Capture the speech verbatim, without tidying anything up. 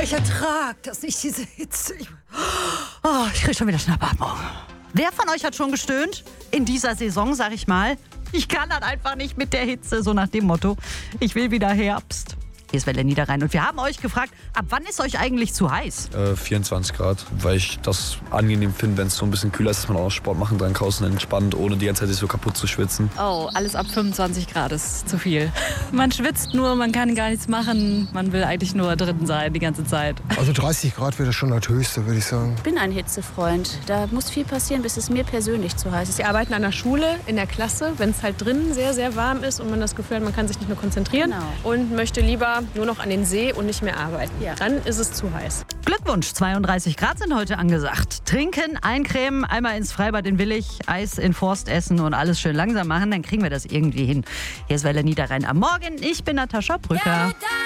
Ich ertrage das nicht, diese Hitze. Ich, oh, ich kriege schon wieder Schnappatmung. Wer von euch hat schon gestöhnt? In dieser Saison, sag ich mal. Ich kann das einfach nicht mit der Hitze, so nach dem Motto. Ich will wieder Herbst. Hier ist Welle Niederrhein und wir haben euch gefragt, ab wann ist euch eigentlich zu heiß? Äh, vierundzwanzig Grad, weil ich das angenehm finde, wenn es so ein bisschen kühler ist, dass man auch Sport machen kann draußen entspannt, ohne die ganze Zeit sich so kaputt zu schwitzen. Oh, alles ab fünfundzwanzig Grad ist zu viel. Man schwitzt nur, man kann gar nichts machen. Man will eigentlich nur drin sein die ganze Zeit. Also dreißig Grad wäre schon das Höchste, würde ich sagen. Ich bin ein Hitzefreund. Da muss viel passieren, bis es mir persönlich zu heiß ist. Wir arbeiten an der Schule, in der Klasse, wenn es halt drinnen sehr, sehr warm ist und man das Gefühl hat, man kann sich nicht mehr konzentrieren Genau. und möchte lieber nur noch an den See und nicht mehr arbeiten. Ja. Dann ist es zu heiß. Glückwunsch, zweiunddreißig Grad sind heute angesagt. Trinken, eincremen, einmal ins Freibad in Willig, Eis in Forst essen und alles schön langsam machen, dann kriegen wir das irgendwie hin. Hier ist Welle Niederrhein am Morgen. Ich bin Natascha Brücker.